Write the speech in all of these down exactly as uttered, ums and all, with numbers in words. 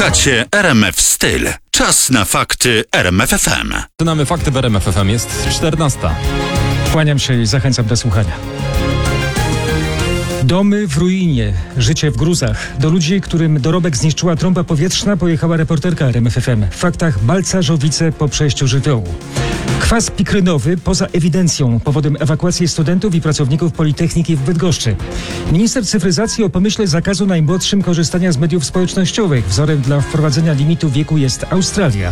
Słuchacie R M F Styl. Czas na fakty R M F F M. Znamy fakty w R M F F M. Jest czternasta. Kłaniam się i zachęcam do słuchania. Domy w ruinie, życie w gruzach. Do ludzi, którym dorobek zniszczyła trąba powietrzna, pojechała reporterka R M F F M. W faktach Balcarzowice po przejściu żywiołu. Kwas pikrynowy poza ewidencją powodem ewakuacji studentów i pracowników Politechniki w Bydgoszczy. Minister cyfryzacji o pomyśle zakazu najmłodszym korzystania z mediów społecznościowych. Wzorem dla wprowadzenia limitu wieku jest Australia.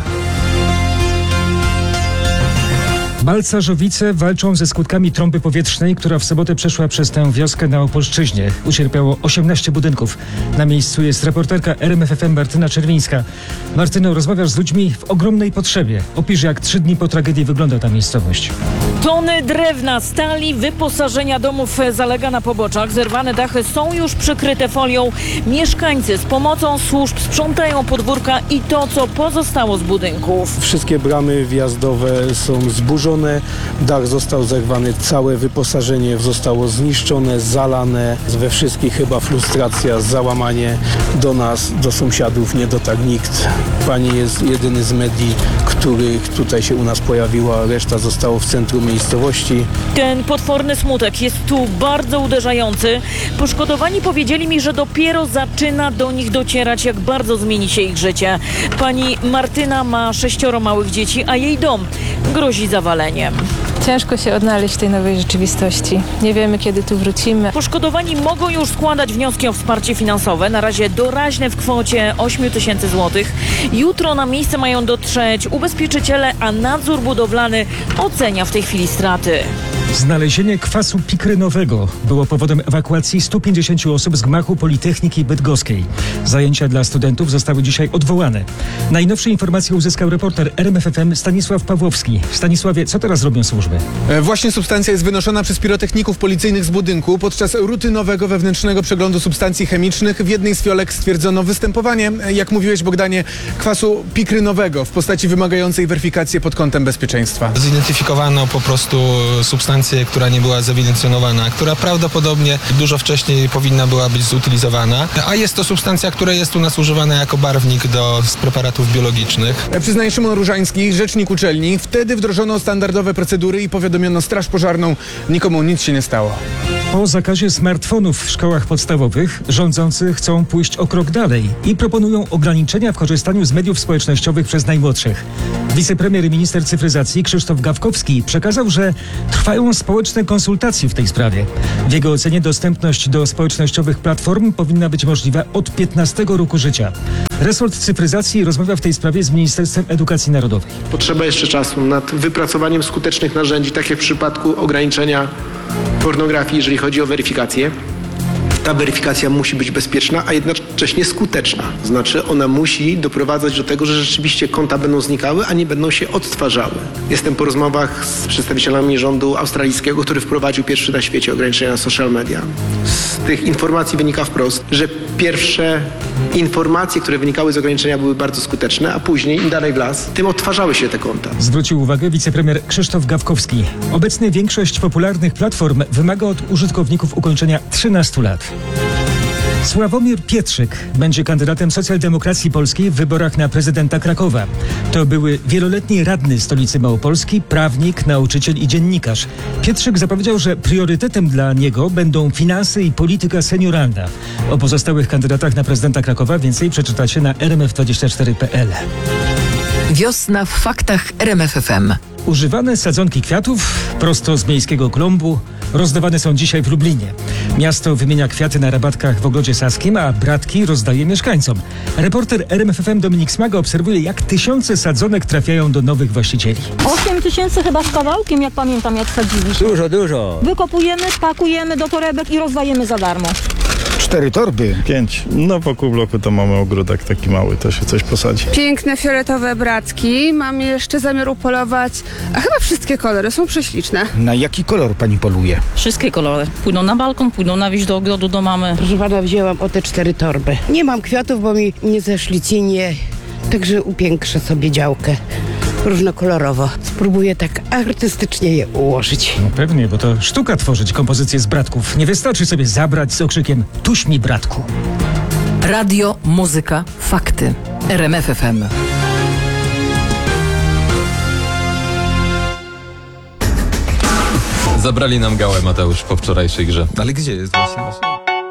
Balcarzowice walczą ze skutkami trąby powietrznej, która w sobotę przeszła przez tę wioskę na Opolszczyźnie. Ucierpiało osiemnaście budynków. Na miejscu jest reporterka R M F F M Martyna Czerwińska. Martyno, rozmawiasz z ludźmi w ogromnej potrzebie. Opisz, jak trzy dni po tragedii wygląda ta miejscowość. Tony drewna, stali, wyposażenia domów zalega na poboczach. Zerwane dachy są już przykryte folią. Mieszkańcy z pomocą służb sprzątają podwórka i to, co pozostało z budynków. Wszystkie bramy wjazdowe są zburzone. Dach został zerwany, całe wyposażenie zostało zniszczone, zalane. We wszystkich chyba frustracja, załamanie. Do nas, do sąsiadów nie dotarł nikt. Pani jest jedyny z medii, których tutaj się u nas pojawiła, reszta zostało w centrum miejscowości. Ten potworny smutek jest tu bardzo uderzający. Poszkodowani powiedzieli mi, że dopiero zaczyna do nich docierać, jak bardzo zmieni się ich życie. Pani Martyna ma sześcioro małych dzieci, a jej dom grozi zawaleniem. Ciężko się odnaleźć w tej nowej rzeczywistości. Nie wiemy, kiedy tu wrócimy. Poszkodowani mogą już składać wnioski o wsparcie finansowe. Na razie doraźne w kwocie osiem tysięcy złotych. Jutro na miejsce mają dotrzeć ubezpieczyciele, a nadzór budowlany ocenia w tej chwili straty. Znalezienie kwasu pikrynowego było powodem ewakuacji stu pięćdziesięciu osób z gmachu Politechniki Bydgoskiej. Zajęcia dla studentów zostały dzisiaj odwołane. Najnowsze informacje uzyskał reporter R M F F M Stanisław Pawłowski. Stanisławie, co teraz robią służby? Właśnie substancja jest wynoszona przez pirotechników policyjnych z budynku. Podczas rutynowego wewnętrznego przeglądu substancji chemicznych w jednej z fiolek stwierdzono występowanie, jak mówiłeś, Bogdanie, kwasu pikrynowego w postaci wymagającej weryfikacji pod kątem bezpieczeństwa. Zidentyfikowano po prostu substancję, która nie była zewidencjonowana, która prawdopodobnie dużo wcześniej powinna była być zutylizowana, a jest to substancja, która jest u nas używana jako barwnik do preparatów biologicznych. Przyznaje Szymon Różański, rzecznik uczelni. Wtedy wdrożono standardowe procedury i powiadomiono straż pożarną. Nikomu nic się nie stało. Po zakazie smartfonów w szkołach podstawowych rządzący chcą pójść o krok dalej i proponują ograniczenia w korzystaniu z mediów społecznościowych przez najmłodszych. Wicepremier i minister cyfryzacji Krzysztof Gawkowski przekazał, że trwają społeczne konsultacje w tej sprawie. W jego ocenie dostępność do społecznościowych platform powinna być możliwa od piętnastego roku życia. Resort cyfryzacji rozmawia w tej sprawie z Ministerstwem Edukacji Narodowej. Potrzeba jeszcze czasu nad wypracowaniem skutecznych narzędzi, tak jak w przypadku ograniczenia pornografii, jeżeli chodzi o weryfikację. Ta weryfikacja musi być bezpieczna, a jednocześnie skuteczna. Znaczy ona musi doprowadzać do tego, że rzeczywiście konta będą znikały, a nie będą się odtwarzały. Jestem po rozmowach z przedstawicielami rządu australijskiego, który wprowadził pierwszy na świecie ograniczenia na social media. Z tych informacji wynika wprost, że pierwsze informacje, które wynikały z ograniczenia, były bardzo skuteczne, a później im dalej w las, tym odtwarzały się te konta. Zwrócił uwagę wicepremier Krzysztof Gawkowski. Obecnie większość popularnych platform wymaga od użytkowników ukończenia trzynastu lat. Sławomir Pietrzyk będzie kandydatem Socjaldemokracji Polskiej w wyborach na prezydenta Krakowa. To były wieloletni radny stolicy Małopolski, prawnik, nauczyciel i dziennikarz. Pietrzyk zapowiedział, że priorytetem dla niego będą finanse i polityka senioralna. O pozostałych kandydatach na prezydenta Krakowa więcej przeczytacie na r m f dwadzieścia cztery kropka p l. Wiosna w faktach R M F F M. Używane sadzonki kwiatów prosto z miejskiego klombu rozdawane są dzisiaj w Lublinie. Miasto wymienia kwiaty na rabatkach w Ogrodzie Saskim, a bratki rozdaje mieszkańcom. Reporter R M F F M Dominik Smaga obserwuje, jak tysiące sadzonek trafiają do nowych właścicieli. osiem tysięcy chyba z kawałkiem, jak pamiętam, jak sadziliśmy. Dużo, dużo. Wykopujemy, pakujemy do torebek i rozdajemy za darmo. Cztery torby. Pięć. No wokół bloku to mamy ogródek taki mały, to się coś posadzi. Piękne fioletowe bratki. Mam jeszcze zamiar upolować, a chyba wszystkie kolory są prześliczne. Na jaki kolor pani poluje? Wszystkie kolory. Pójdą na balkon, pójdą na wieś do ogrodu do mamy. Proszę pana, wzięłam o te cztery torby. Nie mam kwiatów, bo mi nie zeszli cienie, także upiększę sobie działkę. Różnokolorowo. Spróbuję tak artystycznie je ułożyć. No pewnie, bo to sztuka tworzyć kompozycję z bratków. Nie wystarczy sobie zabrać z okrzykiem "tuś mi, bratku". Radio, muzyka, fakty. R M F F M. Zabrali nam gałę, Mateusz, po wczorajszej grze. Ale gdzie jest właśnie?